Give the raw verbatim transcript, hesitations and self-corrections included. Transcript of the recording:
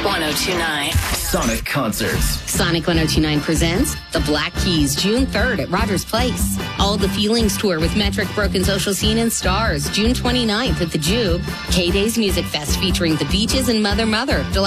ten twenty-nine. Sonic Concerts. Sonic ten twenty-nine presents The Black Keys, June third at Rogers Place. All the Feelings Tour with Metric, Broken Social Scene, and Stars, June twenty-ninth at the Jube. K-Days Music Fest featuring The Beaches and Mother Mother, July